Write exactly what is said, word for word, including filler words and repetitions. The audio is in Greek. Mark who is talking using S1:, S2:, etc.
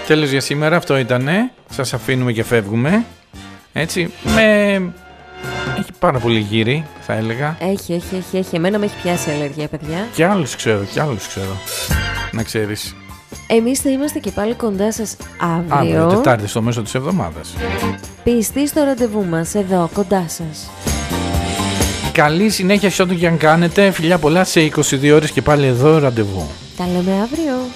S1: Τέλος για σήμερα, αυτό ήτανε. Σας αφήνουμε και φεύγουμε. Έτσι, με... Έχει πάρα πολύ γύρι, θα έλεγα.
S2: Έχει, έχει, έχει, έχει. Εμένα με έχει πιάσει αλλεργία, παιδιά.
S1: Κι άλλους ξέρω, κι άλλους ξέρω. Να ξέρεις.
S2: Εμείς θα είμαστε και πάλι κοντά σας αύριο.
S1: Αύριο, Τετάρτη, στο μέσο της εβδομάδας.
S2: Πιστοί στο ραντεβού μας, εδώ, κοντά σας.
S1: Καλή συνέχεια σε ό,τι και αν κάνετε. Φιλιά πολλά, σε είκοσι δύο ώρες και πάλι εδώ ραντεβού.
S2: Τα λέμε αύριο.